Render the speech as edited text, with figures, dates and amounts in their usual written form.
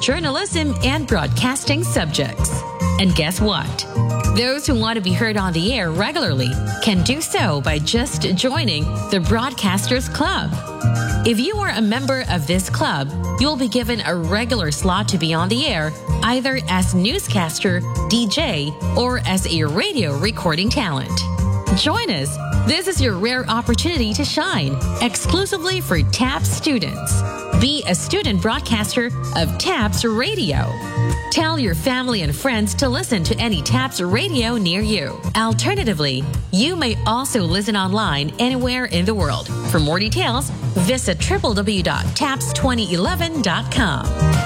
journalism, and broadcasting subjects. And guess what? Those who want to be heard on the air regularly can do so by just joining the Broadcasters Club. If you are a member of this club, you'll be given a regular slot to be on the air, either as newscaster, DJ, or as a radio recording talent. Join us. This is your rare opportunity to shine, exclusively for TAPS students. Be a student broadcaster of TAPS Radio. Tell your family and friends to listen to any TAPS radio near you. Alternatively, you may also listen online anywhere in the world. For more details, visit www.taps2011.com.